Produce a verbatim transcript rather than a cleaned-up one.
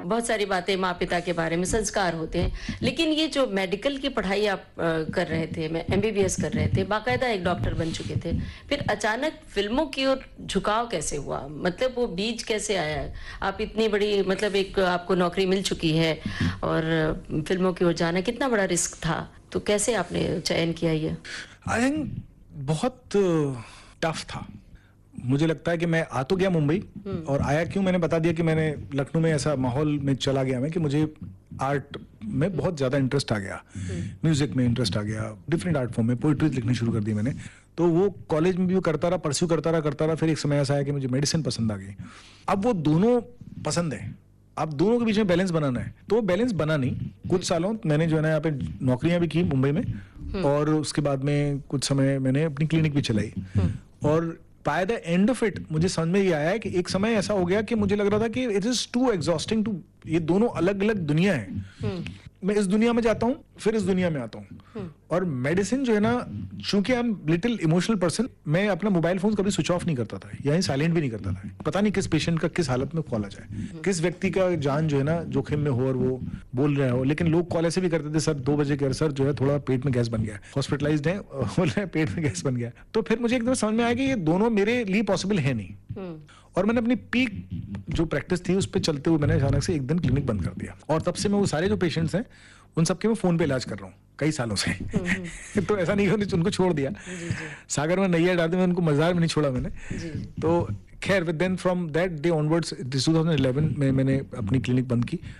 बहुत सारी बातें माँ पिता के बारे में, संस्कार होते हैं, लेकिन ये जो मेडिकल की पढ़ाई आप अ, कर रहे थे, मैं एमबीबीएस कर रहे थे, बाकायदा एक डॉक्टर बन चुके थे, फिर अचानक फिल्मों की ओर झुकाव कैसे हुआ? मतलब वो बीज कैसे आया? आप इतनी बड़ी, मतलब एक आपको नौकरी मिल चुकी है और फिल्मों की ओर जाना कितना बड़ा रिस्क था, तो कैसे आपने चयन किया ये? आई थिंक बहुत टफ था। मुझे लगता है कि मैं आ तो गया मुंबई, और आया क्यों मैंने बता दिया कि मैंने लखनऊ में ऐसा माहौल में चला गया मैं कि मुझे आर्ट में बहुत ज़्यादा इंटरेस्ट आ गया, म्यूजिक में इंटरेस्ट आ गया, डिफरेंट आर्ट फॉर्म में पोइट्रीज लिखनी शुरू कर दी मैंने। तो वो कॉलेज में भी वो करता रहा, परस्यू करता रहा करता रहा फिर एक समय ऐसा आया कि मुझे मेडिसिन पसंद आ गई। अब वो दोनों पसंद है, अब दोनों के बीच में बैलेंस बनाना है, तो वो बैलेंस बना नहीं। कुछ सालों मैंने जो है ना यहाँ पे नौकरियां भी की मुंबई में, और उसके बाद में कुछ समय मैंने अपनी क्लिनिक भी चलाई, और by the end of it मुझे समझ में ये आया कि एक समय ऐसा हो गया कि मुझे लग रहा था कि it is to exhausting to, ये दोनों अलग अलग दुनिया है। मैं इस दुनिया में जाता हूँ, फिर इस दुनिया में आता हूँ, और मेडिसिन जो है ना, चूंकि I am little emotional person, मैं अपना मोबाइल फोन कभी स्विच ऑफ नहीं करता था, यानी साइलेंट भी नहीं करता था। पता नहीं किस पेशेंट का किस हालत में कॉल आ जाए, किस व्यक्ति का जान जो है ना जोखिम में हो और वो बोल रहे हो। लेकिन लोग कॉल ऐसे भी करते थे, सर दो बजे के सर जो है थोड़ा पेट में गैस बन गया, हॉस्पिटलाइज्ड है, बोल रहे हैं पेट में गैस बन गया। तो फिर मुझे एकदम समझ में आया कि ये दोनों मेरे लिए पॉसिबल है नहीं, और मैंने अपनी पीक जो प्रैक्टिस थी उस पर चलते हुए मैंने अचानक से एक दिन क्लिनिक बंद कर दिया, और तब से मैं वो सारे जो पेशेंट्स हैं उन सबके मैं फोन पे इलाज कर रहा हूँ कई सालों से। तो ऐसा नहीं कि उनको छोड़ दिया, सागर में नैया डाल दी, मैं उनको मजार में नहीं छोड़ा मैंने। तो खैर, then from that day onwards two thousand eleven में मैंने अपनी क्लिनिक बंद की।